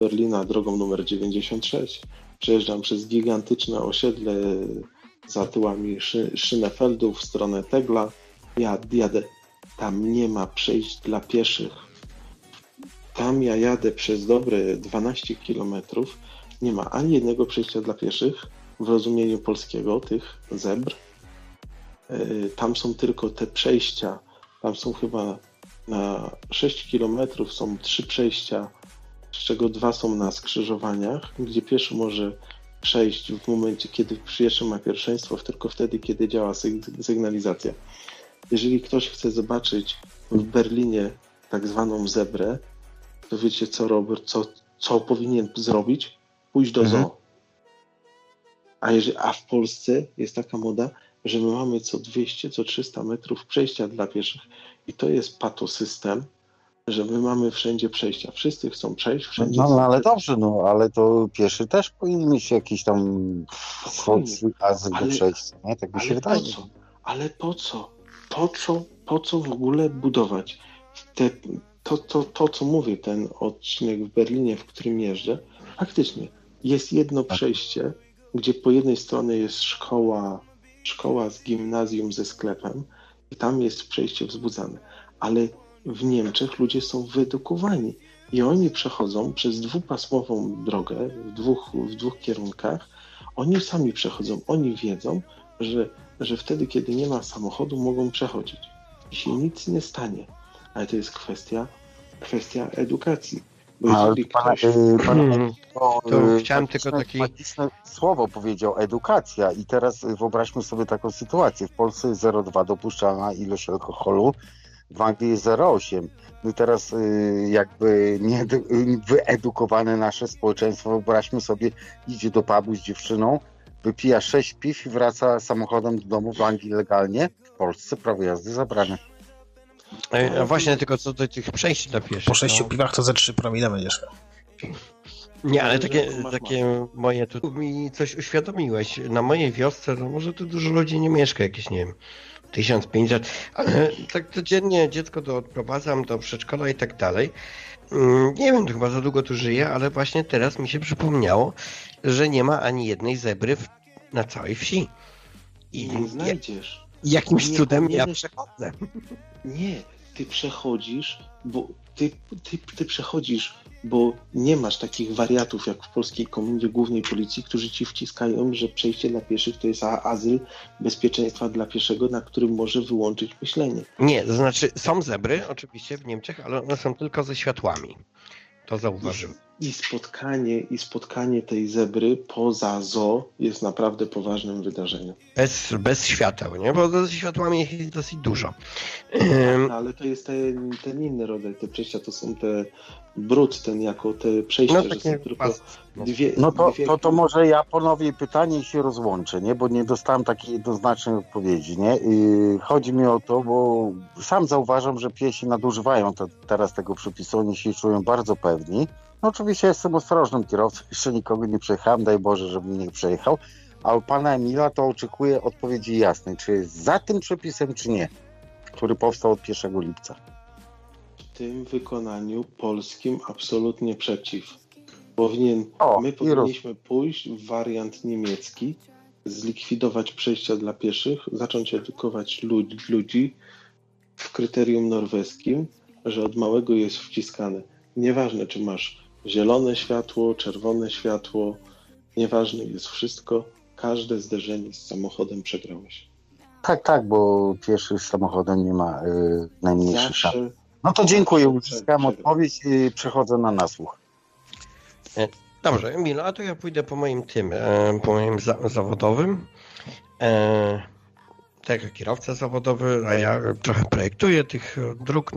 Berlina drogą numer 96. Przejeżdżam przez gigantyczne osiedle za tyłami Schönefeldu w stronę Tegla. Jadę. Tam nie ma przejść dla pieszych. Tam ja jadę przez dobre 12 kilometrów. Nie ma ani jednego przejścia dla pieszych w rozumieniu polskiego, tych zebr. Tam są tylko te przejścia. Tam są chyba na 6 kilometrów są 3 przejścia, z czego 2 są na skrzyżowaniach, gdzie pieszy może przejść w momencie, kiedy pieszy ma pierwszeństwo, tylko wtedy, kiedy działa sygnalizacja. Jeżeli ktoś chce zobaczyć w Berlinie tak zwaną zebrę, to wiecie co powinien zrobić? Pójść do zoo. A w Polsce jest taka moda, że my mamy co 200, co 300 metrów przejścia dla pieszych. I to jest patosystem, że my mamy wszędzie przejścia. Wszyscy chcą przejść, wszędzie No ale dobrze, ale to pieszy też powinien mieć jakiś tam swój azyl do przejścia, nie? Tak mi się wydaje. Ale po co? Po co w ogóle budować? To, co mówię, ten odcinek w Berlinie, w którym jeżdżę, faktycznie jest jedno przejście, gdzie po jednej stronie jest szkoła z gimnazjum ze sklepem i tam jest przejście wzbudzane. Ale w Niemczech ludzie są wyedukowani i oni przechodzą przez dwupasmową drogę w dwóch kierunkach. Oni sami przechodzą, oni wiedzą, że wtedy, kiedy nie ma samochodu, mogą przechodzić i się nic nie stanie. Ale to jest kwestia edukacji. To chciałem tylko takie magiczne słowo powiedział, edukacja. I teraz wyobraźmy sobie taką sytuację. W Polsce jest 0,2 dopuszczalna ilość alkoholu, w Anglii jest 0,8. No i teraz jakby wyedukowane nasze społeczeństwo, wyobraźmy sobie, idzie do pubu z dziewczyną, wypija 6 piw i wraca samochodem do domu w Anglii legalnie. W Polsce prawo jazdy zabrane. A właśnie tylko co do tych przejść dla pieszych. Po 6 piwach to ze 3 promile będziesz miał. Nie, ale takie moje, tu mi coś uświadomiłeś. Na mojej wiosce, no może tu dużo ludzi nie mieszka, jakieś, nie wiem, 1500, ale tak codziennie dziecko to odprowadzam do przedszkola i tak dalej. Nie wiem, to chyba za długo tu żyję, ale właśnie teraz mi się przypomniało, że nie ma ani jednej zebry na całej wsi. I nie znajdziesz. Jakimś cudem ja przechodzę. Nie, ty przechodzisz, bo ty przechodzisz, bo nie masz takich wariatów jak w polskiej komendzie głównej policji, którzy ci wciskają, że przejście dla pieszych to jest azyl bezpieczeństwa dla pieszego, na którym może wyłączyć myślenie. Nie, to znaczy są zebry oczywiście w Niemczech, ale one są tylko ze światłami. To zauważyłem. I spotkanie tej zebry poza zoo jest naprawdę poważnym wydarzeniem. Bez świateł, nie? Bo ze światłami jest dosyć dużo. No, ale to jest ten inny rodzaj. Te przejścia to są te brud, jako te przejścia, że są tylko dwie... To może ja ponowię pytanie i się rozłączę, nie? Bo nie dostałem takiej jednoznacznej odpowiedzi, nie? Chodzi mi o to, bo sam zauważam, że piesi nadużywają teraz tego przepisu, oni się czują bardzo pewni. No oczywiście jestem ostrożnym kierowcą, jeszcze nikogo nie przejechałem, daj Boże, żebym nie przejechał, a u pana Emila to oczekuję odpowiedzi jasnej, czy jest za tym przepisem, czy nie, który powstał od 1 lipca. W tym wykonaniu polskim absolutnie przeciw. My powinniśmy pójść w wariant niemiecki, zlikwidować przejścia dla pieszych, zacząć edukować ludzi w kryterium norweskim, że od małego jest wciskane. Nieważne, czy masz zielone światło, czerwone światło, nieważne jest wszystko, każde zderzenie z samochodem przegrałeś. Tak, bo pieszy z samochodem nie ma najmniejszych szans. No to dziękuję, uzyskałem odpowiedź i przechodzę na nasłuch. Dobrze, Emil, a to ja pójdę po moim zawodowym. Tak jak kierowca zawodowy, a ja trochę projektuję tych dróg,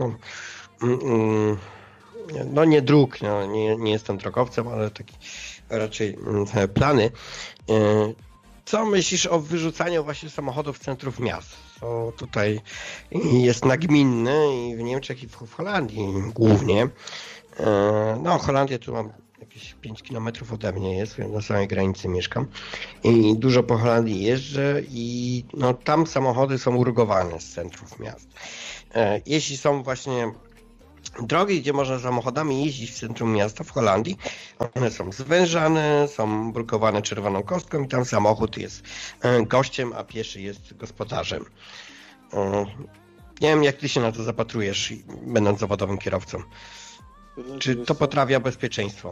no nie dróg, nie jestem drogowcem, ale taki raczej plany. Co myślisz o wyrzucaniu właśnie samochodów w centrów miast? To tutaj jest nagminne i w Niemczech i w Holandii głównie. No Holandia tu mam jakieś 5 km ode mnie jest, na samej granicy mieszkam i dużo po Holandii jeżdżę i no tam samochody są urugowane z centrów miast. Jeśli są właśnie drogi, gdzie można samochodami jeździć w centrum miasta w Holandii, one są zwężane, są brukowane czerwoną kostką i tam samochód jest gościem, a pieszy jest gospodarzem. Nie wiem, jak ty się na to zapatrujesz, będąc zawodowym kierowcą. Czy to poprawia bezpieczeństwo?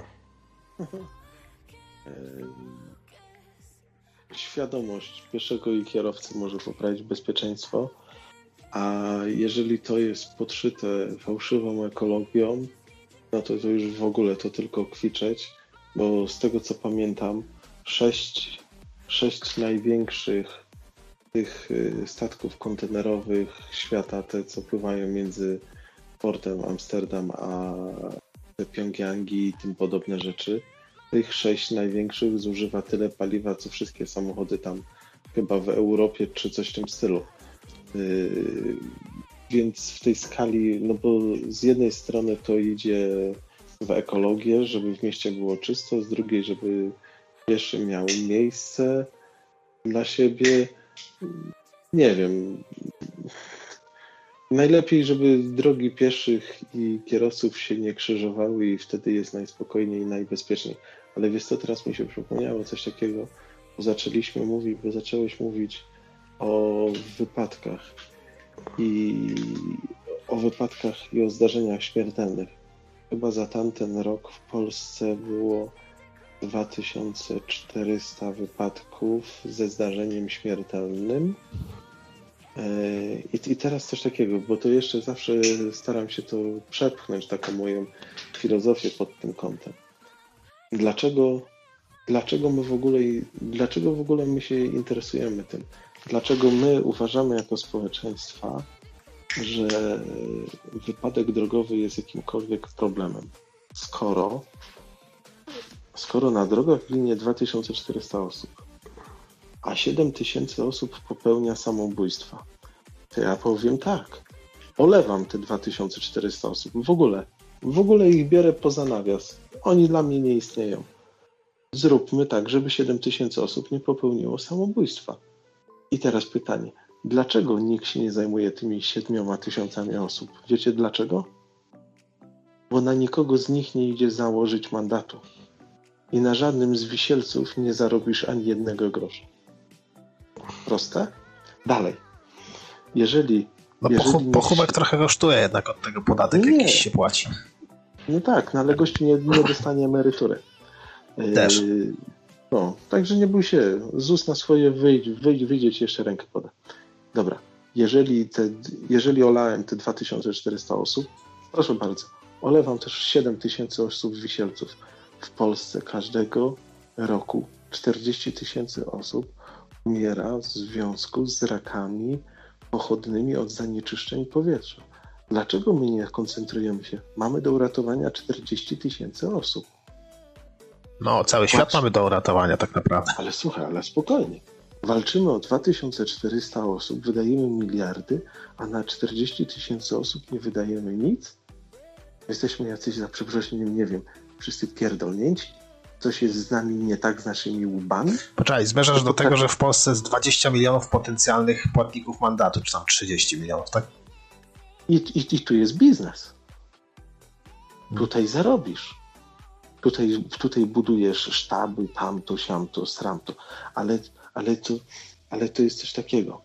Świadomość pieszego i kierowcy może poprawić bezpieczeństwo, a jeżeli to jest podszyte fałszywą ekologią, no to już w ogóle to tylko kwiczeć, bo z tego co pamiętam, sześć największych tych statków kontenerowych świata, te co pływają między portem Amsterdam a Pjongjangi i tym podobne rzeczy, tych 6 największych zużywa tyle paliwa, co wszystkie samochody tam chyba w Europie, czy coś w tym stylu. Więc w tej skali, no bo z jednej strony to idzie w ekologię, żeby w mieście było czysto, z drugiej, żeby pieszy miał miejsce dla siebie. Nie wiem. Najlepiej, żeby drogi pieszych i kierowców się nie krzyżowały i wtedy jest najspokojniej i najbezpieczniej. Ale wiesz co, teraz mi się przypomniało coś takiego, bo zacząłeś mówić o wypadkach i o zdarzeniach śmiertelnych. Chyba za tamten rok w Polsce było 2400 wypadków ze zdarzeniem śmiertelnym. I teraz coś takiego, bo to jeszcze zawsze staram się to przepchnąć, taką moją filozofię pod tym kątem. Dlaczego w ogóle my się interesujemy tym? Dlaczego my uważamy jako społeczeństwa, że wypadek drogowy jest jakimkolwiek problemem? Skoro na drogach ginie 2400 osób, a 7000 osób popełnia samobójstwa, to ja powiem tak, olewam te 2400 osób, w ogóle ich biorę poza nawias, oni dla mnie nie istnieją. Zróbmy tak, żeby 7000 osób nie popełniło samobójstwa. I teraz pytanie, dlaczego nikt się nie zajmuje tymi 7000 osób? Wiecie dlaczego? Bo na nikogo z nich nie idzie założyć mandatu. I na żadnym z wisielców nie zarobisz ani jednego grosza. Proste? Dalej. Jeżeli pochówek trochę kosztuje jednak od tego podatek jakiś się płaci. No tak, no ale gościu nie dostanie emerytury. Też. No, także nie bój się. ZUS na swoje wyjdzie ci jeszcze rękę poda. Dobra. Jeżeli olałem te 2400 osób, proszę bardzo, olewam też 7000 osób wisielców. W Polsce każdego roku 40 000 osób umiera w związku z rakami pochodnymi od zanieczyszczeń powietrza. Dlaczego my nie koncentrujemy się? Mamy do uratowania 40 000 osób. No, cały świat mamy do uratowania tak naprawdę. Ale słuchaj, ale spokojnie. Walczymy o 2400 osób, wydajemy miliardy, a na 40 000 osób nie wydajemy nic? Jesteśmy jacyś, za przeproszeniem, nie wiem, wszyscy pierdolnięci? Coś jest z nami nie tak, z naszymi łbami? Poczekaj, zmierzasz do tego, że w Polsce jest 20 milionów potencjalnych płatników mandatu, czy tam 30 milionów, tak? I tu jest biznes. Tutaj zarobisz. Tutaj budujesz sztaby, tamto, siamto, sramto. Ale to jest coś takiego.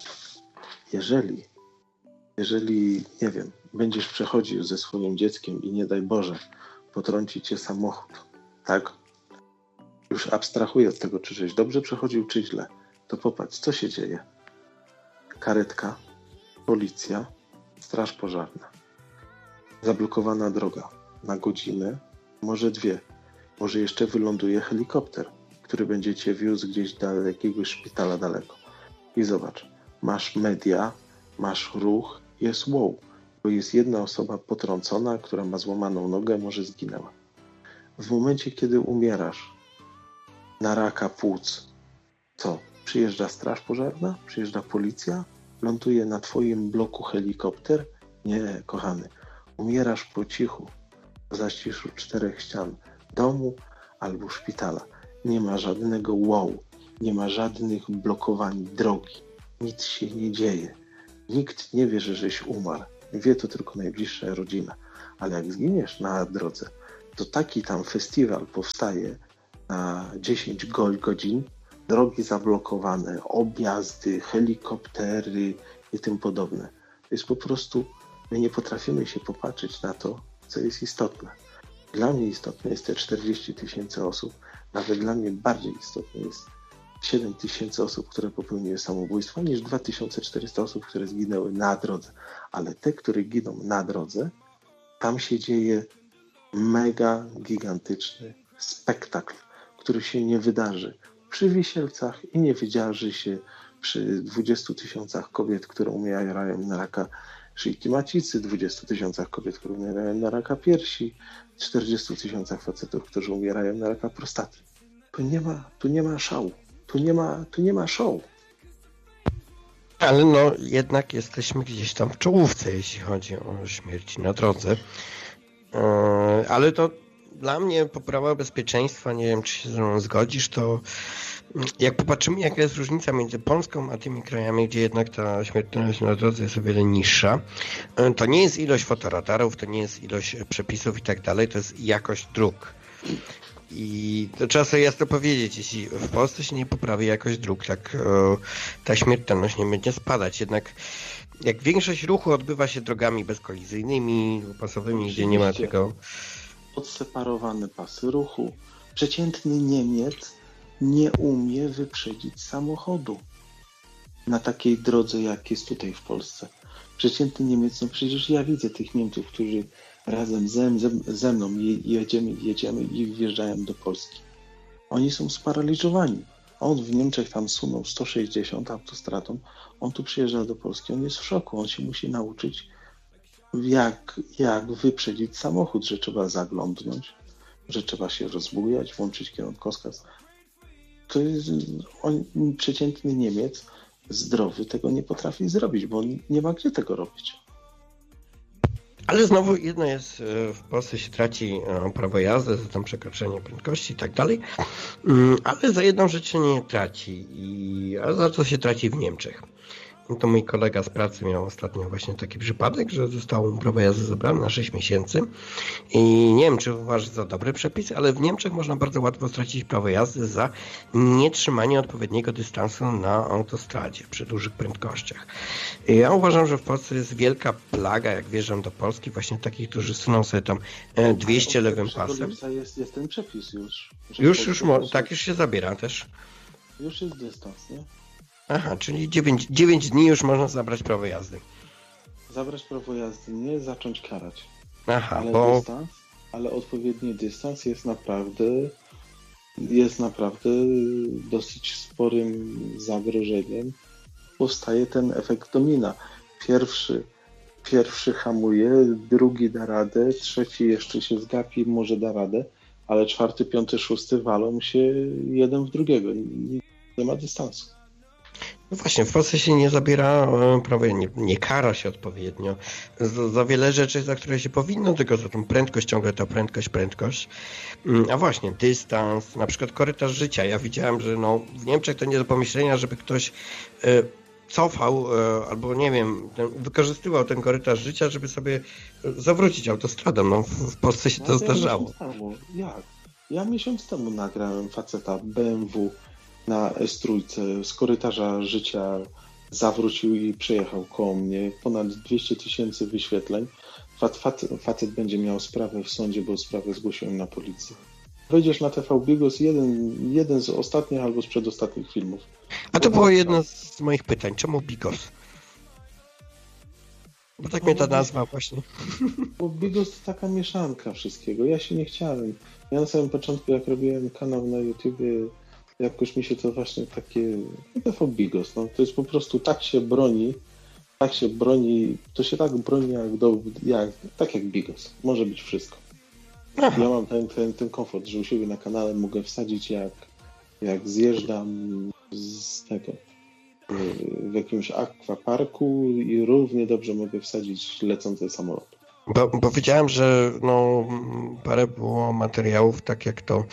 Jeżeli, nie wiem, będziesz przechodził ze swoim dzieckiem i nie daj Boże, potrąci cię samochód, tak? Już abstrahuję od tego, czy żeś dobrze przechodził, czy źle. To popatrz, co się dzieje. Karetka, policja, straż pożarna. Zablokowana droga na godzinę, może 2. Może jeszcze wyląduje helikopter, który będzie cię wiózł gdzieś do jakiegoś szpitala daleko. I zobacz, masz media, masz ruch, jest wow, bo jest jedna osoba potrącona, która ma złamaną nogę, może zginęła. W momencie, kiedy umierasz na raka płuc, co? Przyjeżdża straż pożarna? Przyjeżdża policja? Ląduje na twoim bloku helikopter? Nie, kochany. Umierasz po cichu, w zaciszu 4 ścian domu albo szpitala. Nie ma żadnego wow, nie ma żadnych blokowań drogi. Nic się nie dzieje. Nikt nie wie, że żeś umarł. Wie to tylko najbliższa rodzina. ale jak zginiesz na drodze, to taki tam festiwal powstaje na 10 godzin, drogi zablokowane, objazdy, helikoptery i tym podobne. To jest po prostu, my nie potrafimy się popatrzeć na to, co jest istotne. Dla mnie istotne jest te 40 000 osób, nawet dla mnie bardziej istotne jest 7 000 osób, które popełniły samobójstwo, niż 2400 osób, które zginęły na drodze. Ale te, które giną na drodze, tam się dzieje mega gigantyczny spektakl, który się nie wydarzy przy Wisielcach i nie wydarzy się przy 20 000 kobiet, które umierają na raka szyjki macicy, 20 000 kobiet, które umierają na raka piersi, 40 000 facetów, którzy umierają na raka prostaty. Tu nie ma szału. Tu nie ma show. Ale no jednak jesteśmy gdzieś tam w czołówce, jeśli chodzi o śmierci na drodze. Ale to dla mnie poprawa bezpieczeństwa, nie wiem, czy się ze mną zgodzisz, to jak popatrzymy, jaka jest różnica między Polską a tymi krajami, gdzie jednak ta śmiertelność na drodze jest o wiele niższa, to nie jest ilość fotoradarów, to nie jest ilość przepisów i tak dalej, to jest jakość dróg. I to trzeba sobie jasno powiedzieć, jeśli w Polsce się nie poprawi jakość dróg, tak ta śmiertelność nie będzie spadać. Jednak jak większość ruchu odbywa się drogami bezkolizyjnymi, pasowymi, gdzie nie ma tego... Odseparowane pasy ruchu. Przeciętny Niemiec nie umie wyprzedzić samochodu na takiej drodze, jak jest tutaj w Polsce. Przeciętny Niemiec, no przecież ja widzę tych Niemców, którzy razem ze mną jedziemy i wjeżdżają do Polski. Oni są sparaliżowani. On w Niemczech tam sunął 160 autostradą, on tu przyjeżdża do Polski, on jest w szoku, on się musi nauczyć, jak wyprzedzić samochód, że trzeba zaglądnąć, że trzeba się rozbujać, włączyć kierunkowskaz. To jest przeciętny Niemiec zdrowy tego nie potrafi zrobić, bo on nie ma gdzie tego robić. Ale znowu jedno jest, w Polsce się traci prawo jazdy za tam przekroczenie prędkości i tak dalej, ale za jedną rzecz się nie traci, a za co się traci w Niemczech. To mój kolega z pracy miał ostatnio właśnie taki przypadek, że zostało mu prawo jazdy zabrane na 6 miesięcy i nie wiem, czy uważasz za dobry przepis, ale w Niemczech można bardzo łatwo stracić prawo jazdy za nietrzymanie odpowiedniego dystansu na autostradzie przy dużych prędkościach. Ja uważam, że w Polsce jest wielka plaga, jak wjeżdżam do Polski, właśnie takich, którzy suną sobie tam 200 lewym pasem. Jest ten przepis już. Tak już się zabiera też. Już jest dystans, nie? Aha, czyli 9 dni już można zabrać prawo jazdy. Zabrać prawo jazdy, nie zacząć karać. Aha, ale odpowiedni dystans jest naprawdę dosyć sporym zagrożeniem. Powstaje ten efekt domina. Pierwszy hamuje, drugi da radę, trzeci jeszcze się zgapi, może da radę, ale 4., 5., 6. walą się jeden w drugiego. Nie ma dystansu. No właśnie, w Polsce się nie zabiera prawa, nie kara się odpowiednio za wiele rzeczy, za które się powinno, tylko za tą prędkość, ciągle ta prędkość. A właśnie, dystans, na przykład korytarz życia. Ja widziałem, że w Niemczech to nie do pomyślenia, żeby ktoś cofał albo nie wiem, wykorzystywał ten korytarz życia, żeby sobie zawrócić autostradą. W Polsce się to zdarzało. Jak? Ja miesiąc temu nagrałem faceta BMW na S3 z korytarza życia, zawrócił i przejechał koło mnie. Ponad 200 000 wyświetleń. Facet będzie miał sprawę w sądzie, bo sprawę zgłosiłem na policję. Wejdziesz na TV Bigos, jeden z ostatnich albo z przedostatnich filmów. A to było jedno z moich pytań. Czemu Bigos? Bo tak mnie ta nazwa właśnie. Bo Bigos to taka mieszanka wszystkiego. Ja się nie chciałem. Ja na samym początku, jak robiłem kanał na YouTubie, jakoś mi się to właśnie takie... TV Bigos, to jest po prostu tak się broni, to się tak broni tak jak Bigos. Może być wszystko. Aha. Ja mam ten komfort, że u siebie na kanale mogę wsadzić jak zjeżdżam w jakimś akwaparku i równie dobrze mogę wsadzić lecący samolot. Bo wiedziałem, że parę było materiałów, tak jak to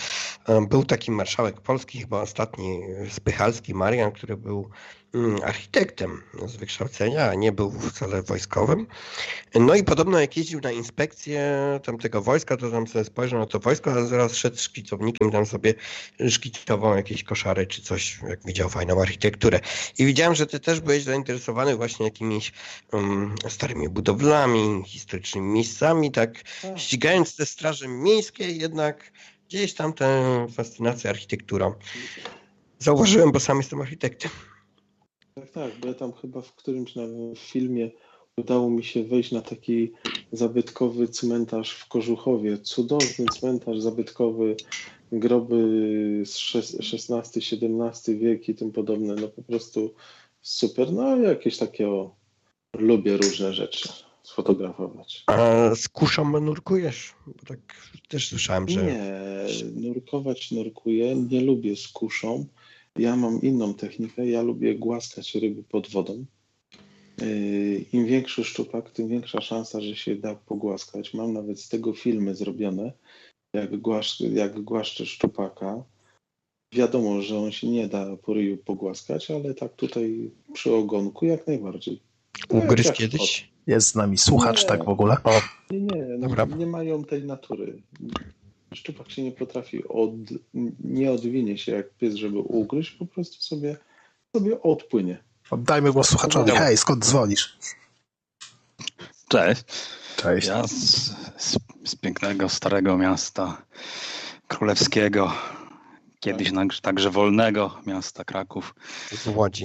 Był taki marszałek Polski, chyba ostatni, Spychalski Marian, który był architektem z wykształcenia, a nie był wcale wojskowym. No i podobno jak jeździł na inspekcję tamtego wojska, to tam sobie spojrzał na to wojsko, a zaraz szedł szkicownikiem, tam sobie szkicował jakieś koszary czy coś, jak widział fajną architekturę. I widziałem, że ty też byłeś zainteresowany właśnie jakimiś starymi budowlami, historycznymi miejscami, tak ścigając te straże miejskie, jednak gdzieś tam tę fascynację architekturą zauważyłem, bo sam jestem architektem. Tak, bo ja tam chyba w którymś filmie udało mi się wejść na taki zabytkowy cmentarz w Kożuchowie. Cudowny cmentarz zabytkowy, groby z XVI-XVII wiek i tym podobne. No po prostu super. No jakieś takie lubię różne rzeczy sfotografować. A z kuszą nurkujesz? Bo tak też słyszałem, że... Nie, nurkuję. Nie lubię z kuszą. Ja mam inną technikę. Ja lubię głaskać ryby pod wodą. Im większy szczupak, tym większa szansa, że się da pogłaskać. Mam nawet z tego filmy zrobione, jak głaszczę szczupaka. Wiadomo, że on się nie da po ryju pogłaskać, ale tak tutaj przy ogonku jak najbardziej. Ugryź kiedyś? Jest z nami słuchacz, Nie. tak w ogóle? Dobra. Nie mają tej natury. Szczupak się nie potrafi, nie odwinie się jak pies, żeby ugryźć, po prostu sobie odpłynie. Oddajmy głos słuchaczowi. Hej, skąd dzwonisz? Cześć. Cześć. Ja z pięknego, starego miasta królewskiego, kiedyś także wolnego miasta Kraków. Z Łodzi.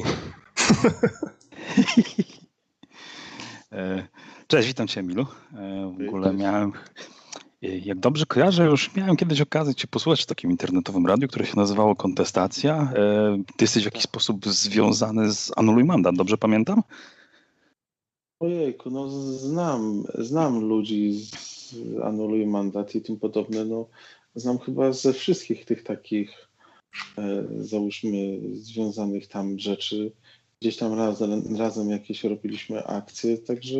Cześć, witam Cię, Emilu. W ogóle jak dobrze kojarzę, już miałem kiedyś okazję Cię posłuchać w takim internetowym radiu, które się nazywało Kontestacja. Ty jesteś w jakiś sposób związany z Anuluj Mandat, dobrze pamiętam? Ojejku, no znam ludzi z Anuluj Mandat i tym podobne. No, znam chyba ze wszystkich tych takich, załóżmy, związanych tam rzeczy. Gdzieś tam razem jakieś robiliśmy akcje, także...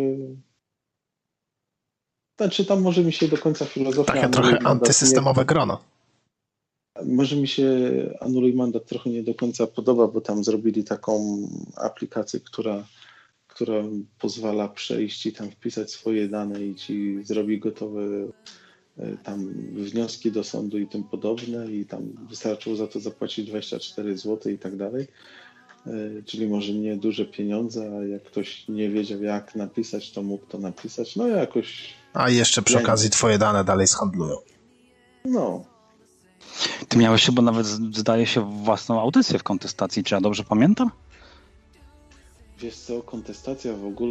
Znaczy tam może mi się do końca filozofia... Takie trochę antysystemowe grono. Może mi się Anuluj Mandat trochę nie do końca podoba, bo tam zrobili taką aplikację, która pozwala przejść i tam wpisać swoje dane i ci zrobi gotowe tam wnioski do sądu i tym podobne i tam wystarczyło za to zapłacić 24 zł i tak dalej. Czyli może nie duże pieniądze, a jak ktoś nie wiedział jak napisać, to mógł to napisać. No jakoś... A jeszcze przy okazji twoje dane dalej zhandlują. No. Ty miałeś chyba nawet, zdaje się, własną audycję w Kontestacji, czy ja dobrze pamiętam? Wiesz co, Kontestacja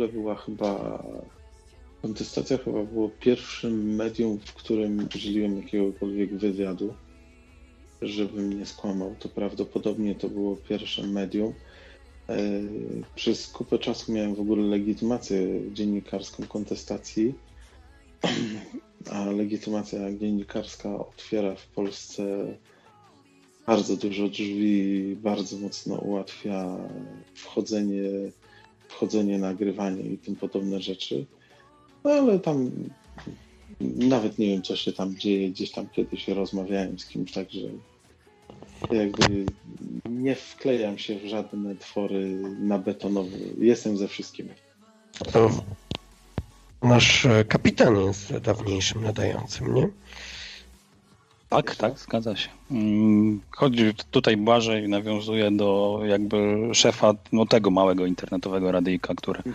chyba było pierwszym medium, w którym udzieliłem jakiegokolwiek wywiadu. Żebym nie skłamał, to prawdopodobnie to było pierwsze medium. Przez kupę czasu miałem w ogóle legitymację dziennikarską Kontestacji, a legitymacja dziennikarska otwiera w Polsce bardzo dużo drzwi, bardzo mocno ułatwia wchodzenie, nagrywanie i tym podobne rzeczy. No ale tam nawet nie wiem, co się tam dzieje. Gdzieś tam kiedyś rozmawiałem z kimś, także jakby nie wklejam się w żadne twory na betonowe. Jestem ze wszystkim. Nasz kapitan jest dawniejszym nadającym, nie? Tak, zgadza się. Chodzi tutaj Błażej nawiązuje do jakby szefa tego małego internetowego radyjka,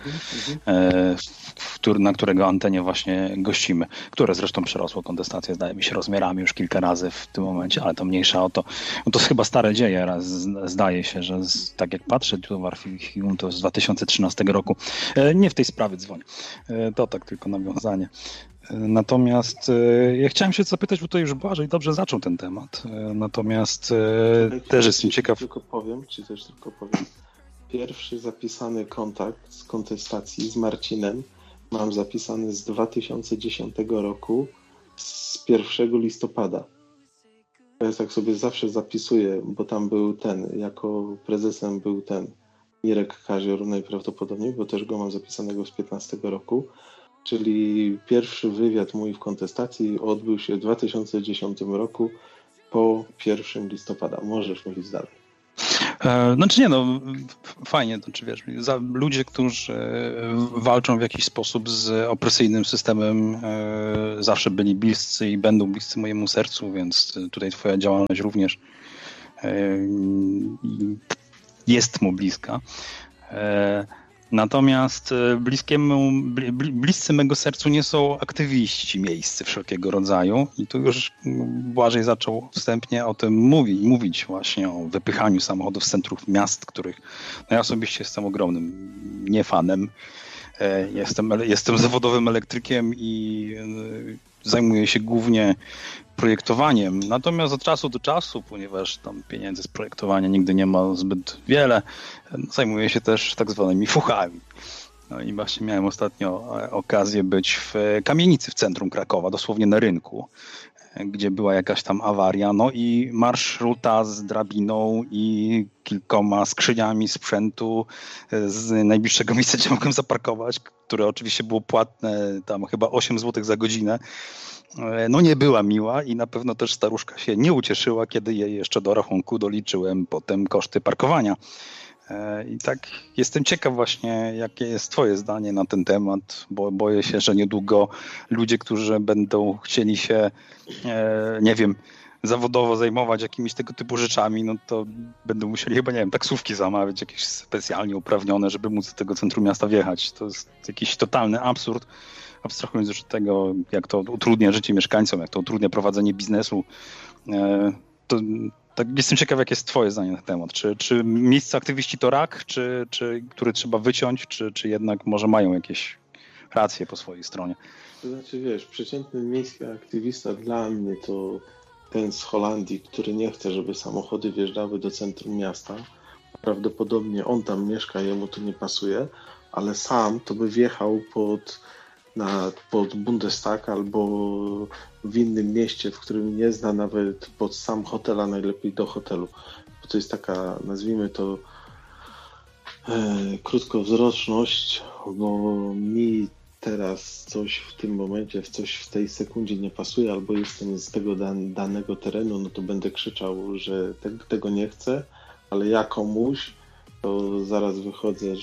na którego antenie właśnie gościmy, które zresztą przerosło Kontestację, zdaje mi się, rozmiarami już kilka razy w tym momencie, ale to mniejsza o to. No to chyba stare dzieje, zdaje się, że tak jak patrzę tu w archiwum, to z 2013 roku. Nie w tej sprawie dzwonię. To tak tylko nawiązanie. Natomiast ja chciałem się zapytać, bo tutaj już Błażej dobrze zaczął ten temat. Natomiast też jestem ciekaw. Tylko powiem. Pierwszy zapisany kontakt z Kontestacji z Marcinem mam zapisany z 2010 roku, z 1 listopada. Ja tak sobie zawsze zapisuję, bo tam był jako prezesem był Mirek Kazior najprawdopodobniej, bo też go mam zapisanego z 15 roku. Czyli pierwszy wywiad mój w Kontestacji odbył się w 2010 roku po 1 listopada. Możesz mówić dalej. Znaczy nie, no fajnie, to czy wiesz, ludzie, którzy walczą w jakiś sposób z opresyjnym systemem, zawsze byli bliscy i będą bliscy mojemu sercu, więc tutaj twoja działalność również jest mu bliska. Natomiast bliscy mego sercu nie są aktywiści miejscy wszelkiego rodzaju i tu już Błażej zaczął wstępnie o tym mówić właśnie o wypychaniu samochodów z centrów miast, których no ja osobiście jestem ogromnym niefanem. Jestem zawodowym elektrykiem i zajmuję się głównie projektowaniem. Natomiast od czasu do czasu, ponieważ tam pieniędzy z projektowania nigdy nie ma zbyt wiele, zajmuję się też tak zwanymi fuchami. No i właśnie miałem ostatnio okazję być w kamienicy w centrum Krakowa, dosłownie na rynku, gdzie była jakaś tam awaria, no i marszruta z drabiną i kilkoma skrzyniami sprzętu z najbliższego miejsca, gdzie mogłem zaparkować, które oczywiście było płatne tam chyba 8 zł za godzinę. No nie była miła i na pewno też staruszka się nie ucieszyła, kiedy jej jeszcze do rachunku doliczyłem potem koszty parkowania. I tak jestem ciekaw właśnie, jakie jest twoje zdanie na ten temat, bo boję się, że niedługo ludzie, którzy będą chcieli się, nie wiem, zawodowo zajmować jakimiś tego typu rzeczami, no to będą musieli chyba, nie wiem, taksówki zamawiać jakieś specjalnie uprawnione, żeby móc do tego centrum miasta wjechać. To jest jakiś totalny absurd. Abstrahując już od tego, jak to utrudnia życie mieszkańcom, jak to utrudnia prowadzenie biznesu, to tak jestem ciekaw, jakie jest twoje zdanie na ten temat. Czy miejsce aktywiści to rak, który trzeba wyciąć, czy jednak może mają jakieś racje po swojej stronie? To znaczy, wiesz, przeciętny miejski aktywista dla mnie to ten z Holandii, który nie chce, żeby samochody wjeżdżały do centrum miasta. Prawdopodobnie on tam mieszka, jemu to nie pasuje, ale sam to by wjechał pod Bundestag albo w innym mieście, w którym nie zna, nawet pod sam hotel, a najlepiej do hotelu. Bo to jest taka, nazwijmy to, krótkowzroczność, bo mi teraz coś w tym momencie, coś w tej sekundzie nie pasuje, albo jestem z tego danego terenu, no to będę krzyczał, że tego nie chcę, ale ja komuś, to zaraz wychodzę,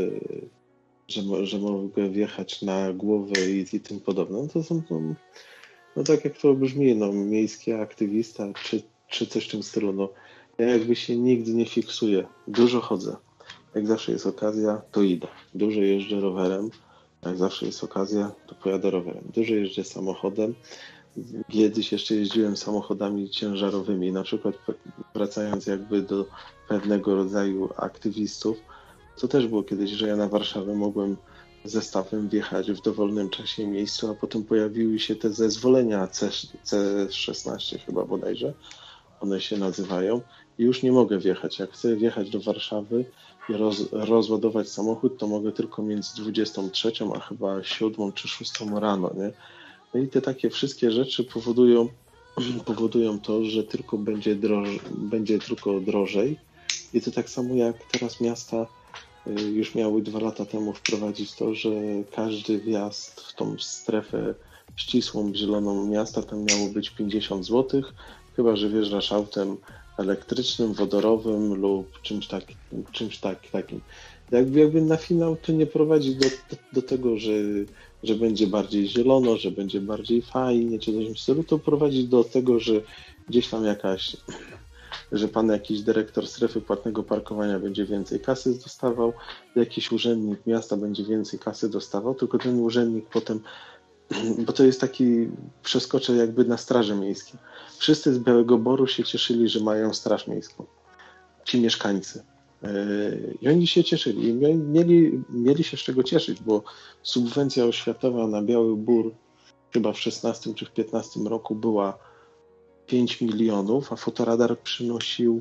że mogę wjechać na głowę i tym podobne. No to są, no tak jak to brzmi, no miejski aktywista, czy coś w tym stylu, no ja jakby się nigdy nie fiksuję. Dużo chodzę. Jak zawsze jest okazja, to idę. Dużo jeżdżę rowerem. Jak zawsze jest okazja, to pojadę rowerem. Dużo jeżdżę samochodem. Kiedyś jeszcze jeździłem samochodami ciężarowymi. Na przykład wracając jakby do pewnego rodzaju aktywistów, to też było kiedyś, że ja na Warszawę mogłem zestawem wjechać w dowolnym czasie i miejscu, a potem pojawiły się te zezwolenia C16 chyba bodajże, one się nazywają i już nie mogę wjechać. Jak chcę wjechać do Warszawy i rozładować samochód, to mogę tylko między 23, a chyba 7 czy 6 rano, nie? No i te takie wszystkie rzeczy powodują to, że tylko będzie tylko drożej i to tak samo jak teraz miasta już miały 2 lata temu wprowadzić to, że każdy wjazd w tą strefę ścisłą, zieloną miasta tam miało być 50 zł, chyba że wjeżdżasz autem elektrycznym, wodorowym lub czymś takim. Jakby na finał to nie prowadzi do tego, że będzie bardziej zielono, że będzie bardziej fajnie, czy coś w tym stylu, to prowadzi do tego, że gdzieś tam że pan jakiś dyrektor strefy płatnego parkowania będzie więcej kasy dostawał, jakiś urzędnik miasta będzie więcej kasy dostawał, tylko ten urzędnik potem, bo to jest taki przeskoczek jakby na straży miejskie. Wszyscy z Białego Boru się cieszyli, że mają straż miejską. Ci mieszkańcy. I oni się cieszyli. I mieli się z czego cieszyć, bo subwencja oświatowa na Biały Bór chyba w 16 czy w 15 roku była 5 milionów, a fotoradar przynosił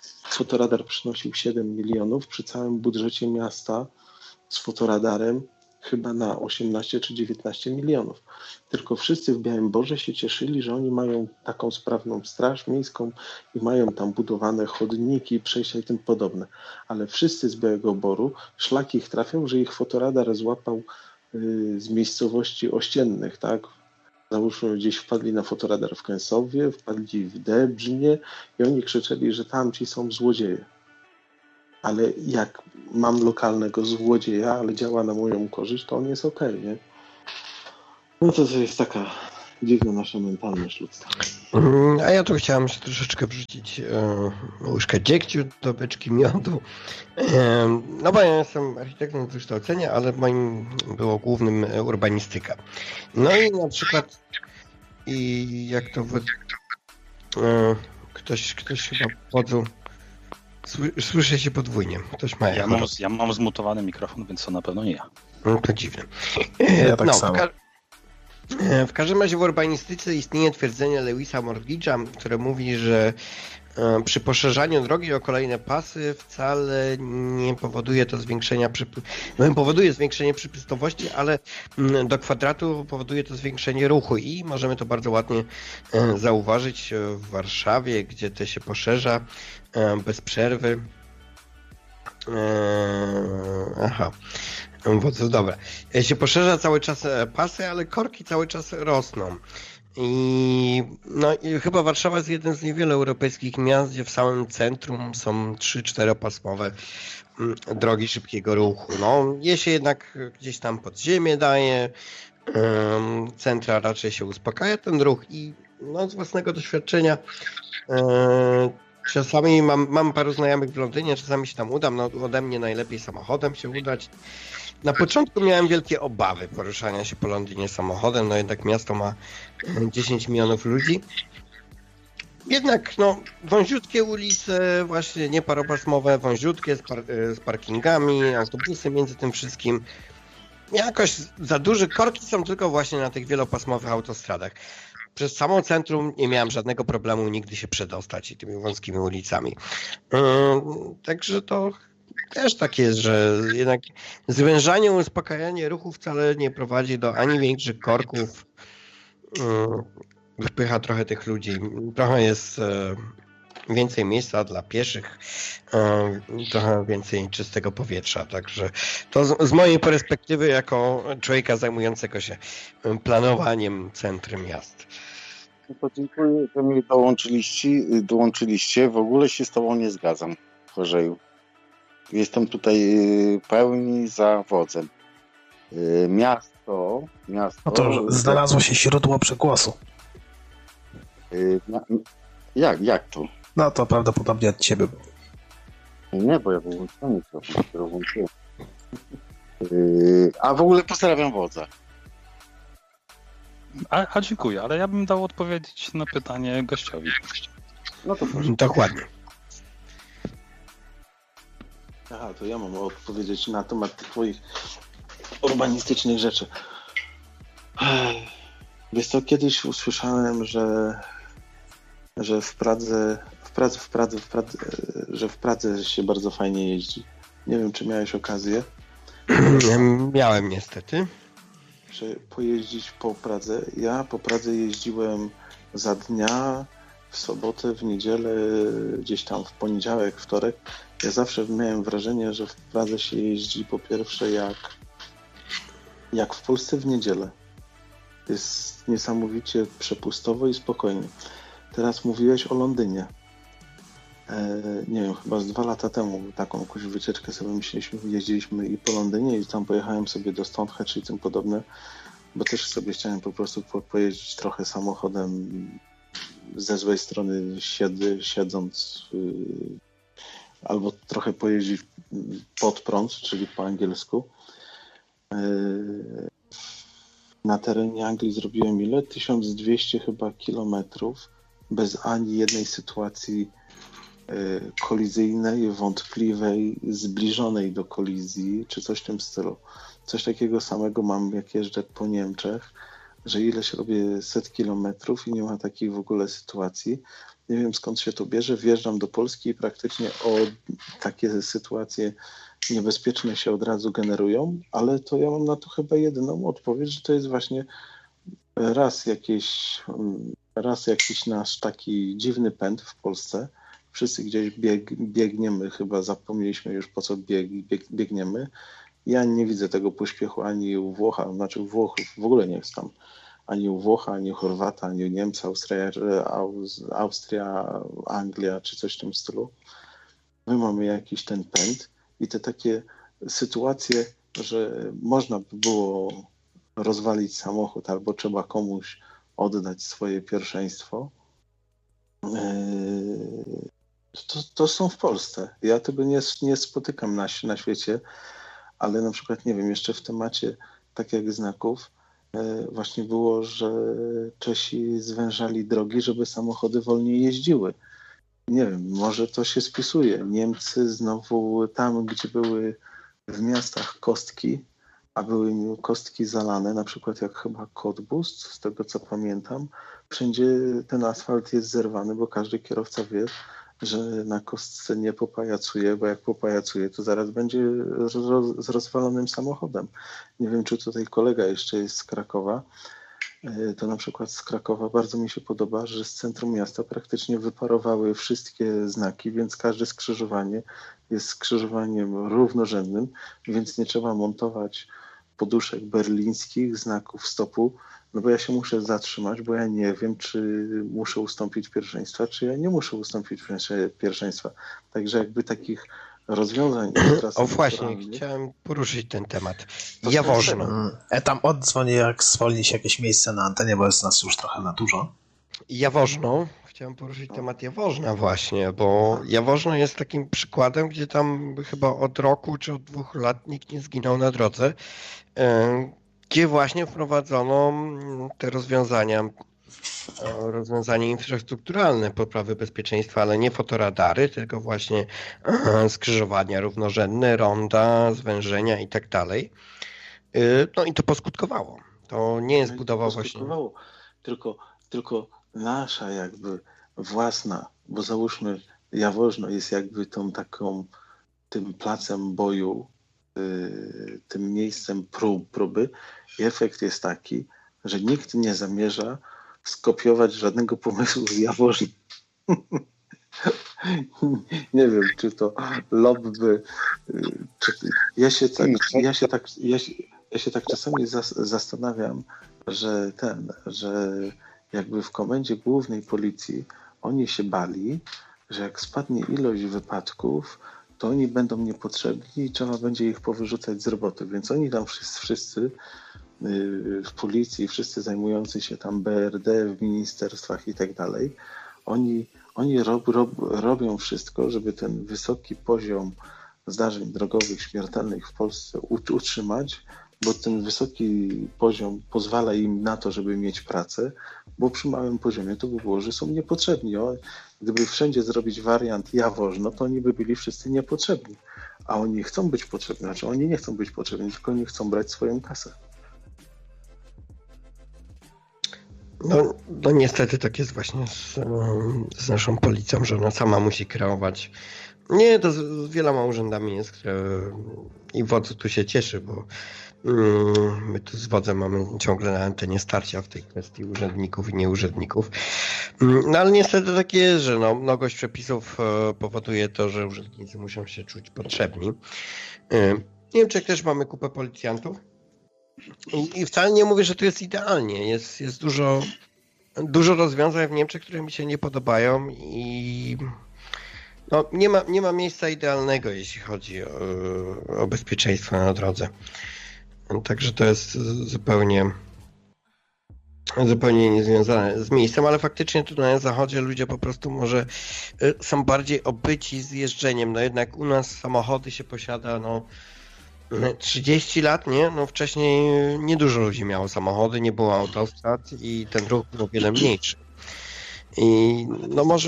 7 milionów przy całym budżecie miasta z fotoradarem chyba na 18 czy 19 milionów. Tylko wszyscy w Białym Borze się cieszyli, że oni mają taką sprawną straż miejską i mają tam budowane chodniki, przejścia i tym podobne. Ale wszyscy z Białego Boru, szlak ich trafiał, że ich fotoradar złapał z miejscowości ościennych, tak? Załóżmy, gdzieś wpadli na fotoradar w Kęsowie, wpadli w Dębnie i oni krzyczeli, że tamci są złodzieje. Ale jak mam lokalnego złodzieja, ale działa na moją korzyść, to on jest okej, nie? No to jest taka dziwna nasza mentalność ludzka. A ja tu chciałem się troszeczkę wrzucić łyżkę dziegciu do beczki miodu. No bo ja jestem architektem z wykształcenia, ale moim było głównym urbanistyka. No i na przykład jak to ktoś chyba wodzu słyszę się podwójnie. Ktoś ma ja mam zmutowany mikrofon, więc to na pewno nie ja. No to dziwne. Ja tak samo. W każdym razie w urbanistyce istnieje twierdzenie Lewisa Mortgage'a, które mówi, że przy poszerzaniu drogi o kolejne pasy wcale nie powoduje to powoduje zwiększenie przepustowości, ale do kwadratu powoduje to zwiększenie ruchu i możemy to bardzo ładnie zauważyć w Warszawie, gdzie to się poszerza bez przerwy. Dobra. Się poszerza cały czas pasy, ale korki cały czas rosną. I chyba Warszawa jest jeden z niewielu europejskich miast, gdzie w samym centrum są 3-4-pasmowe drogi szybkiego ruchu. No, je się jednak gdzieś tam pod ziemię daje, centra raczej się uspokaja ten ruch i z własnego doświadczenia czasami mam paru znajomych w Londynie, czasami się tam udam, ode mnie najlepiej samochodem się udać. Na początku miałem wielkie obawy poruszania się po Londynie samochodem, jednak miasto ma 10 milionów ludzi. Jednak wąziutkie ulice, właśnie nieparopasmowe, wąziutkie z parkingami, autobusy między tym wszystkim. Jakoś za duże korki są tylko właśnie na tych wielopasmowych autostradach. Przez samo centrum nie miałem żadnego problemu nigdy się przedostać i tymi wąskimi ulicami. Także to też tak jest, że jednak zwężanie, uspokajanie ruchu wcale nie prowadzi do ani większych korków. Wpycha trochę tych ludzi. Trochę jest więcej miejsca dla pieszych, trochę więcej czystego powietrza. Także to z mojej perspektywy jako człowieka zajmującego się planowaniem centrum miast. To dziękuję, że mnie dołączyliście. W ogóle się z tobą nie zgadzam, Chorzeju. Jestem tutaj pełni za wodzem. Miasto... No to znalazło się źródło przegłosu. Jak to? No to prawdopodobnie od ciebie. Nie, bo ja wyłączyłem mikrofon. A w ogóle pozdrawiam wodza. A dziękuję, ale ja bym dał odpowiedzieć na pytanie gościowi. No to proszę. Dokładnie. Aha, to ja mam odpowiedzieć na temat tych twoich urbanistycznych rzeczy. Wiesz co, kiedyś usłyszałem, że w Pradze się bardzo fajnie jeździ. Nie wiem, czy miałeś okazję. Miałem niestety. Czy pojeździć po Pradze. Ja po Pradze jeździłem za dnia, w sobotę, w niedzielę, gdzieś tam w poniedziałek, wtorek. Ja zawsze miałem wrażenie, że w Pradze się jeździ po pierwsze jak w Polsce w niedzielę. Jest niesamowicie przepustowo i spokojnie. Teraz mówiłeś o Londynie. Nie wiem, chyba z 2 lata temu taką jakąś wycieczkę sobie jeździliśmy i po Londynie i tam pojechałem sobie do Stonehenge i tym podobne, bo też sobie chciałem po prostu pojeździć trochę samochodem ze złej strony siedząc albo trochę pojeździć pod prąd, czyli po angielsku. Na terenie Anglii zrobiłem ile? 1200 chyba kilometrów bez ani jednej sytuacji kolizyjnej, wątpliwej, zbliżonej do kolizji, czy coś w tym stylu. Coś takiego samego mam, jak jeżdżę po Niemczech, że ileś robię 100 kilometrów i nie ma takich w ogóle sytuacji. Nie wiem, skąd się to bierze. Wjeżdżam do Polski i praktycznie takie sytuacje niebezpieczne się od razu generują, ale to ja mam na to chyba jedyną odpowiedź, że to jest właśnie raz jakiś nasz taki dziwny pęd w Polsce. Wszyscy gdzieś biegniemy, chyba zapomnieliśmy już po co biegniemy. Ja nie widzę tego pośpiechu ani u Włocha, znaczy Włochów w ogóle nie jest tam, ani u Włocha, ani u Chorwata, ani u Niemca, Austria, Anglia czy coś w tym stylu. My mamy jakiś ten pęd i te takie sytuacje, że można by było rozwalić samochód albo trzeba komuś oddać swoje pierwszeństwo, to są w Polsce. Ja tego nie spotykam na świecie, ale na przykład, nie wiem, jeszcze w temacie tak jak znaków właśnie było, że Czesi zwężali drogi, żeby samochody wolniej jeździły. Nie wiem, może to się spisuje. Niemcy znowu tam, gdzie były w miastach kostki, a były kostki zalane, na przykład jak chyba Cottbus, z tego co pamiętam, wszędzie ten asfalt jest zerwany, bo każdy kierowca wie, że na kostce nie popajacuje, bo jak popajacuje, to zaraz będzie z rozwalonym samochodem. Nie wiem, czy tutaj kolega jeszcze jest z Krakowa. To na przykład z Krakowa bardzo mi się podoba, że z centrum miasta praktycznie wyparowały wszystkie znaki, więc każde skrzyżowanie jest skrzyżowaniem równorzędnym, więc nie trzeba montować poduszek berlińskich, znaków stopu, no bo ja się muszę zatrzymać, bo ja nie wiem, czy muszę ustąpić pierwszeństwa, czy ja nie muszę ustąpić pierwszeństwa. Także jakby takich rozwiązań... O właśnie, chciałem poruszyć ten temat. To Jaworzno. Tam odzwonię, jak zwolni się jakieś miejsce na antenie, bo jest nas już trochę na dużo. Jaworzno. Chciałem poruszyć temat Jaworzna właśnie, bo Jaworzno jest takim przykładem, gdzie tam chyba od roku czy od 2 lat nikt nie zginął na drodze, gdzie właśnie wprowadzono te rozwiązania infrastrukturalne poprawy bezpieczeństwa, ale nie fotoradary, tylko właśnie skrzyżowania równorzędne, ronda, zwężenia i tak dalej. No i to poskutkowało. To nie jest budowa właśnie... Tylko nasza jakby własna, bo załóżmy Jaworzno jest jakby tym placem boju, tym miejscem próby i efekt jest taki, że nikt nie zamierza skopiować żadnego pomysłu z Jaworzna. Nie wiem, czy to lobby... Ja się tak czasami zastanawiam, że jakby w Komendzie Głównej Policji oni się bali, że jak spadnie ilość wypadków, to oni będą niepotrzebni i trzeba będzie ich powyrzucać z roboty. Więc oni tam wszyscy w policji, wszyscy zajmujący się tam BRD w ministerstwach i tak dalej, oni robią wszystko, żeby ten wysoki poziom zdarzeń drogowych śmiertelnych w Polsce utrzymać, bo ten wysoki poziom pozwala im na to, żeby mieć pracę, bo przy małym poziomie to by było, że są niepotrzebni. Gdyby wszędzie zrobić wariant Jaworzno, to oni by byli wszyscy niepotrzebni. A oni chcą być potrzebni, znaczy oni nie chcą być potrzebni, tylko oni chcą brać swoją kasę. No niestety tak jest właśnie z naszą policją, że ona sama musi kreować. Nie, to z wieloma urzędami jest, i wodz tu się cieszy, bo my tu z wodzem mamy ciągle na antenie starcia w tej kwestii urzędników i nieurzędników. No ale niestety tak jest, że mnogość przepisów powoduje to, że urzędnicy muszą się czuć potrzebni. W Niemczech też mamy kupę policjantów. I wcale nie mówię, że tu jest idealnie. Jest dużo rozwiązań w Niemczech, które mi się nie podobają i nie ma miejsca idealnego, jeśli chodzi o bezpieczeństwo na drodze. Także to jest zupełnie niezwiązane z miejscem, ale faktycznie tu na zachodzie ludzie po prostu może są bardziej obyci z jeżdżeniem. No jednak u nas samochody się posiada 30 lat, nie? No wcześniej niedużo ludzi miało samochody, nie było autostrad i ten ruch był o wiele mniejszy. I może...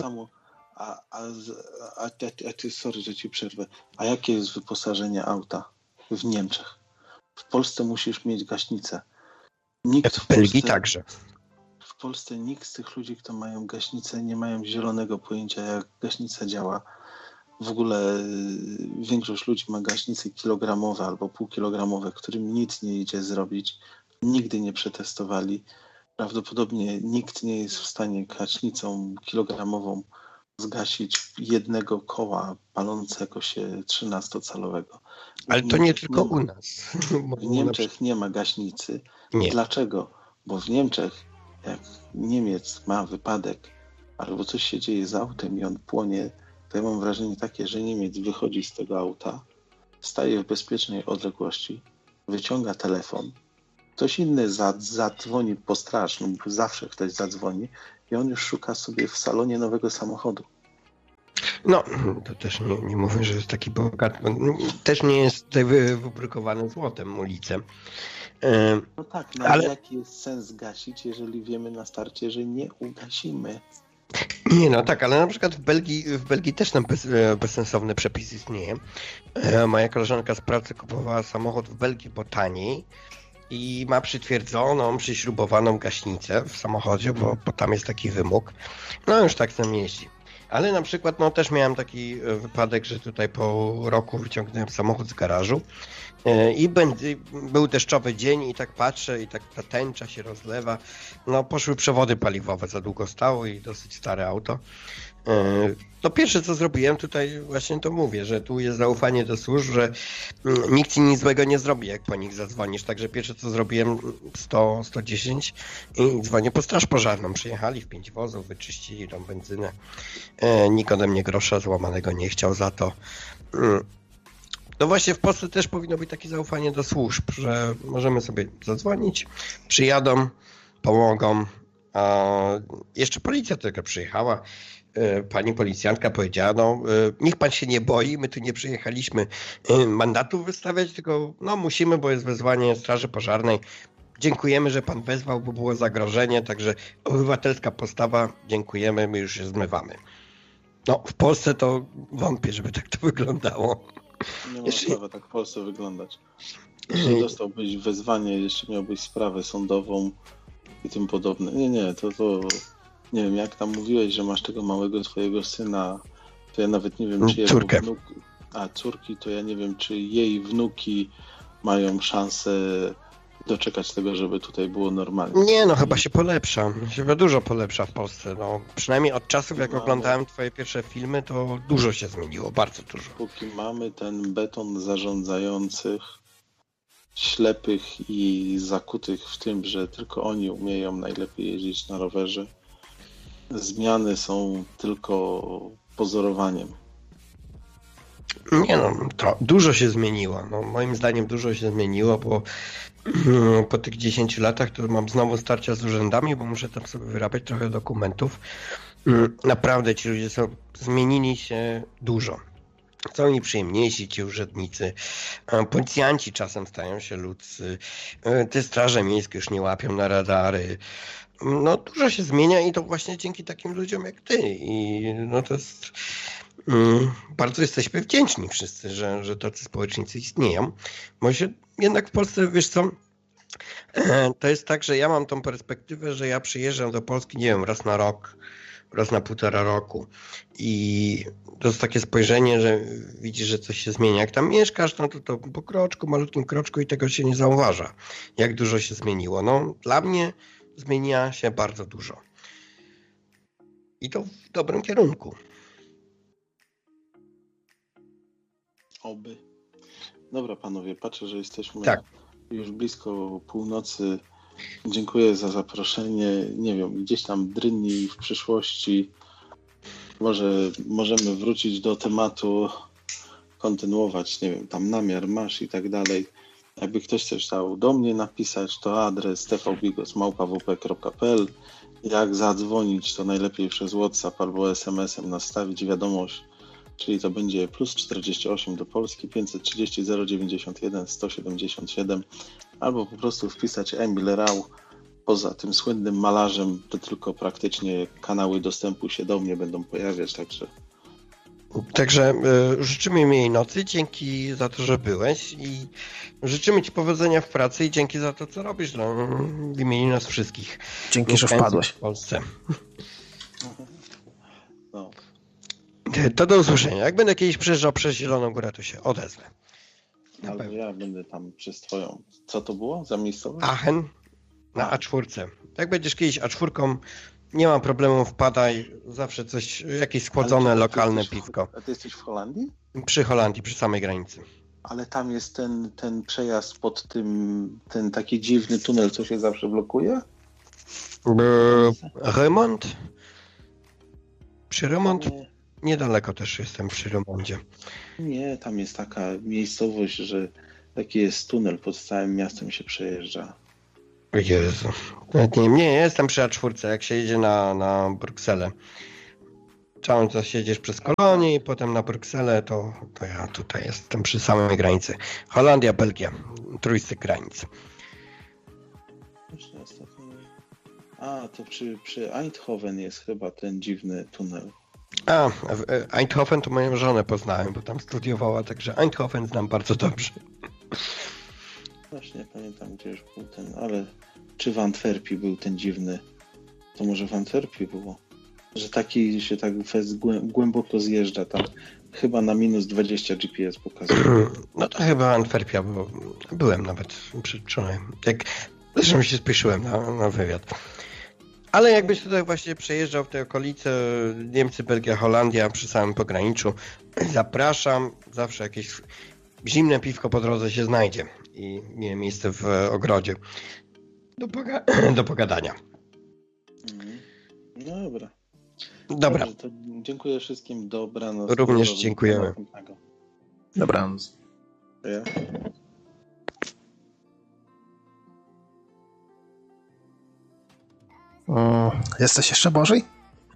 Ty, sorry, że ci przerwę. A jakie jest wyposażenie auta w Niemczech? W Polsce musisz mieć gaśnicę. W Belgii także. W Polsce nikt z tych ludzi, kto mają gaśnicę, nie mają zielonego pojęcia, jak gaśnica działa. W ogóle większość ludzi ma gaśnice kilogramowe albo półkilogramowe, którym nic nie idzie zrobić. Nigdy nie przetestowali. Prawdopodobnie nikt nie jest w stanie gaśnicą kilogramową zgasić jednego koła palącego się 13-calowego. Ale to nie tylko u nas. W Niemczech nie ma gaśnicy. Nie. Dlaczego? Bo w Niemczech, jak Niemiec ma wypadek albo coś się dzieje z autem i on płonie, to ja mam wrażenie takie, że Niemiec wychodzi z tego auta, staje w bezpiecznej odległości, wyciąga telefon, ktoś inny zadzwoni po straż, no bo zawsze ktoś zadzwoni i on już szuka sobie w salonie nowego samochodu. No, to też nie mówię, że jest taki bogaty. Też nie jest tutaj wybrukowane złotem ulicę. No tak, ale jaki jest sens gasić, jeżeli wiemy na starcie, że nie ugasimy? Nie, no tak, ale na przykład w Belgii też tam bezsensowny przepis istnieje. Moja koleżanka z pracy kupowała samochód w Belgii, bo taniej i ma przytwierdzoną, przyśrubowaną gaśnicę w samochodzie, bo tam jest taki wymóg. No już tak sam jeździ. Ale na przykład no też miałem taki wypadek, że tutaj po roku wyciągnąłem samochód z garażu i był deszczowy dzień i tak patrzę i tak ta tęcza się rozlewa. No poszły przewody paliwowe, za długo stało i dosyć stare auto. To pierwsze co zrobiłem tutaj właśnie to mówię, że tu jest zaufanie do służb, że nikt ci nic złego nie zrobi, jak po nich zadzwonisz. Także pierwsze co zrobiłem 110 i dzwonię po straż pożarną. Przyjechali w 5 wozów, wyczyścili tą benzynę. Nikt ode mnie grosza złamanego nie chciał za to. No właśnie w Polsce też powinno być takie zaufanie do służb, że możemy sobie zadzwonić, przyjadą, pomogą. Jeszcze policja tylko przyjechała. Pani policjantka powiedziała, no niech pan się nie boi, my tu nie przyjechaliśmy mandatów wystawiać, tylko no musimy, bo jest wezwanie straży pożarnej. Dziękujemy, że pan wezwał, bo było zagrożenie, także obywatelska postawa, dziękujemy, my już się zmywamy. No w Polsce to wątpię, żeby tak to wyglądało. Nie ma prawa tak w Polsce wyglądać. Jeśli dostałbyś wezwanie, jeszcze miałbyś sprawę sądową i tym podobne. Nie, to nie wiem, jak tam mówiłeś, że masz tego małego swojego syna, to ja nawet nie wiem, czy jego córkę. Córki, to ja nie wiem, czy jej wnuki mają szansę doczekać tego, żeby tutaj było normalnie. Nie, no chyba się polepsza. Chyba dużo polepsza w Polsce. No, przynajmniej od czasów, jak oglądałem twoje pierwsze filmy, to dużo się zmieniło, bardzo dużo. Póki mamy ten beton zarządzających, ślepych i zakutych w tym, że tylko oni umieją najlepiej jeździć na rowerze, zmiany są tylko pozorowaniem. Nie no, to dużo się zmieniło. No, moim zdaniem dużo się zmieniło, bo po tych 10 latach to mam znowu starcia z urzędami, bo muszę tam sobie wyrabiać trochę dokumentów. Naprawdę ci ludzie zmienili się dużo. Są oni przyjemniejsi, ci urzędnicy. Policjanci czasem stają się ludzcy. Te straże miejskie już nie łapią na radary. No dużo się zmienia i to właśnie dzięki takim ludziom jak ty. I no to jest... Bardzo jesteśmy wdzięczni wszyscy, że tacy społecznicy istnieją. Bo się jednak w Polsce, wiesz co, to jest tak, że ja mam tą perspektywę, że ja przyjeżdżam do Polski, nie wiem, raz na rok, raz na 1,5 roku i to jest takie spojrzenie, że widzisz, że coś się zmienia. Jak tam mieszkasz, no to po kroczku, malutkim kroczku i tego się nie zauważa, jak dużo się zmieniło. No dla mnie zmienia się bardzo dużo. I to w dobrym kierunku. Oby. Dobra panowie, patrzę, że jesteśmy już blisko północy. Dziękuję za zaproszenie. Nie wiem, gdzieś tam drynni w przyszłości. Może możemy wrócić do tematu, kontynuować, nie wiem, tam namiar masz i tak dalej. Jakby ktoś coś chciał do mnie napisać, to adres tvbigos@wp.pl. Jak zadzwonić, to najlepiej przez WhatsApp albo SMS-em nastawić wiadomość, czyli to będzie +48 do Polski 530 091 177 albo po prostu wpisać Emil Rau. Poza tym słynnym malarzem to tylko praktycznie kanały dostępu się do mnie będą pojawiać, Także życzymy miłej nocy, dzięki za to, że byłeś i życzymy ci powodzenia w pracy i dzięki za to, co robisz w imieniu nas wszystkich. Dzięki, że wpadłeś. W Polsce. No. To do usłyszenia. Jak będę kiedyś przejeżdżał przez Zieloną Górę, to się odezwę. Albo ja będę tam przez twoją... Co to było za miejscowość? Aachen na A4. Jak będziesz kiedyś A4, nie mam problemu, wpadaj. Zawsze coś, jakieś schłodzone, lokalne piwko. A ty jesteś w Holandii? Przy Holandii, przy samej granicy. Ale tam jest ten przejazd pod tym, ten taki dziwny tunel, co się zawsze blokuje? Remont? Przy remont? Niedaleko też jestem przy remoncie. Nie, tam jest taka miejscowość, że taki jest tunel, pod całym miastem się przejeżdża. Jezu. Nawet nie, jestem przy A4, jak się jedzie na Brukselę. Cały czas jedziesz przez Kolonię i potem na Brukselę, to ja tutaj jestem przy samej granicy. Holandia, Belgia, trójstyk granic. To przy Eindhoven jest chyba ten dziwny tunel. Eindhoven to moją żonę poznałem, bo tam studiowała, także Eindhoven znam bardzo dobrze. Właśnie pamiętam, gdzie już był ten, ale czy w Antwerpii był ten dziwny? To może w Antwerpii było? Że taki się tak głęboko zjeżdża tam. Chyba na minus 20 GPS pokazuje. No to chyba Antwerpia, bo byłem nawet przedwczoraj. Zresztą się spieszyłem na wywiad. Ale jakbyś tutaj właśnie przejeżdżał w tej okolicy Niemcy, Belgia, Holandia przy samym pograniczu, zapraszam. Zawsze jakieś zimne piwko po drodze się znajdzie i miałem miejsce w ogrodzie do pogadania. No dobra. Dobra. Dobrze, to dziękuję wszystkim. Dobranoc. Również dziękujemy. Dobranoc. Ja. Jesteś jeszcze, Bożej?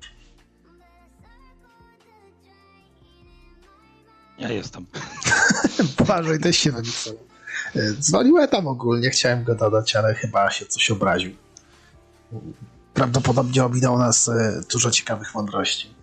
Ja jestem. Bożej też się napisał. Dzwoniłem tam ogólnie, chciałem go dodać, ale chyba się coś obraził. Prawdopodobnie ominął nas dużo ciekawych mądrości.